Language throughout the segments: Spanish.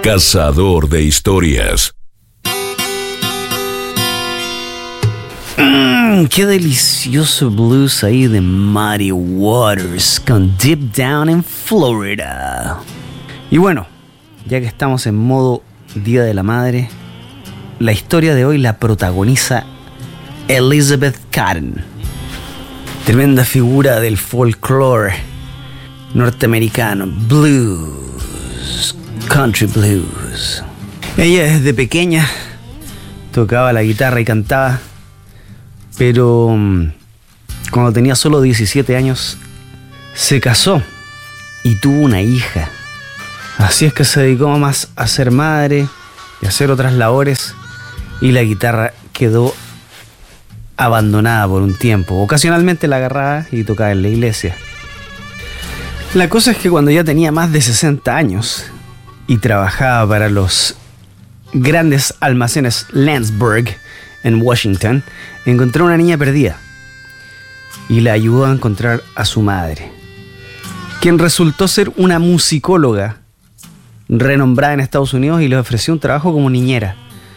Cazador de historias. Qué delicioso blues ahí de Muddy Waters con Deep Down in Florida. Y bueno, ya que estamos en modo Día de la Madre, la historia de hoy la protagoniza Elizabeth Cotton, tremenda figura del folclore norteamericano, blues, country blues. Ella desde pequeña tocaba la guitarra y cantaba, pero cuando tenía solo 17 años se casó y tuvo una hija. Así es que se dedicó más a ser madre y a hacer otras labores, y la guitarra quedó abandonada por un tiempo. Ocasionalmente la agarraba y tocaba en la iglesia. La cosa es que cuando ya tenía más de 60 años y trabajaba para los grandes almacenes Landsberg en Washington, encontró una niña perdida y la ayudó a encontrar a su madre, quien resultó ser una musicóloga renombrada en Estados Unidos y le ofreció un trabajo como niñera.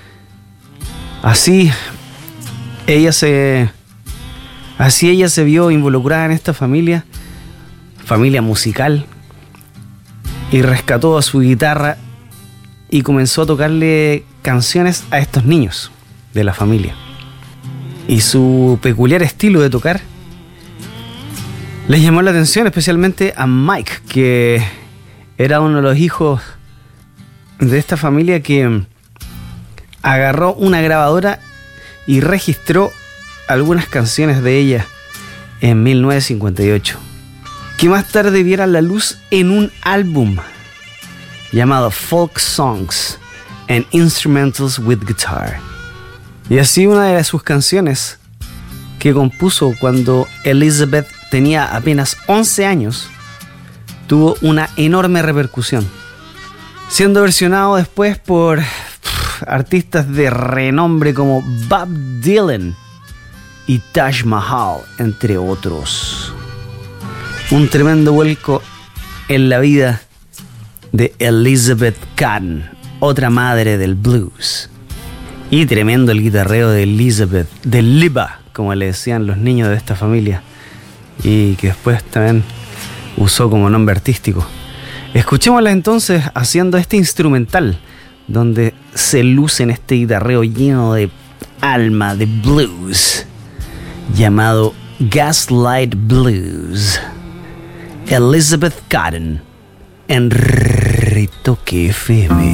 Así ella se vio involucrada en esta familia musical, y rescató a su guitarra y comenzó a tocarle canciones a estos niños de la familia. Y su peculiar estilo de tocar les llamó la atención, especialmente a Mike, que era uno de los hijos de esta familia, que agarró una grabadora y registró algunas canciones de ella en 1958, que más tarde vieran la luz en un álbum llamado Folk Songs and Instrumentals with Guitar. Y así una de sus canciones, que compuso cuando Elizabeth tenía apenas 11 años, tuvo una enorme repercusión, siendo versionado después por artistas de renombre como Bob Dylan y Taj Mahal, entre otros. Un tremendo vuelco en la vida de Elizabeth Cotton, otra madre del blues. Y tremendo el guitarreo de Elizabeth, de Liba, como le decían los niños de esta familia, y que después también usó como nombre artístico. Escuchémosla entonces haciendo este instrumental, donde se luce en este guitarreo lleno de alma, de blues, llamado Gaslight Blues. Elizabeth Cotton en Ritoque FM.